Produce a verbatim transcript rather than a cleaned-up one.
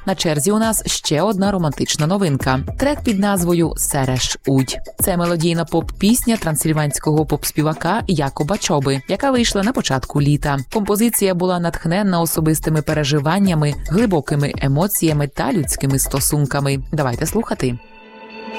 На черзі у нас ще одна романтична новинка. Трек під назвою «Сереш Удь». Це мелодійна поп-пісня трансильванського поп-співака Якоба Чоби, яка вийшла на початку літа. Композиція була натхненна особистими переживаннями, глибокими емоціями та людськими стосунками. Давайте слухати.